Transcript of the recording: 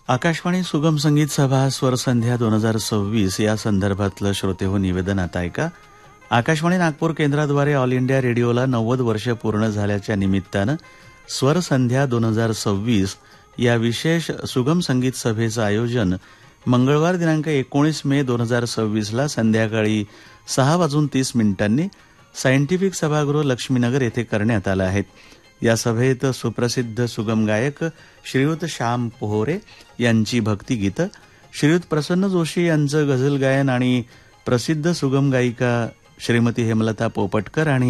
आकाशवाणी सुगम संगीत सभा स्वरसंध्या 2026 या संदर्भातलं श्रोतेहो निवेदन आता ऐका. आकाशवाणी नागपूर केंद्राद्वारे ऑल इंडिया रेडिओला 90 वर्ष पूर्ण झाल्याच्या निमित्तानं स्वरसंध्या 2026 या विशेष सुगम संगीत सभेचं आयोजन मंगळवार दिनांक 19 मे 2026 संध्याकाळी 6:30 सायंटिफिक सभागृह लक्ष्मीनगर येथे करण्यात आलं आहे. या सभेत सुप्रसिद्ध सुगम गायक श्रीयुत श्याम पोहरे यांची भक्तिगीतं, श्रीयुत प्रसन्न जोशी यांचं गझल गायन आणि प्रसिद्ध सुगम गायिका श्रीमती हेमलता पोपटकर आणि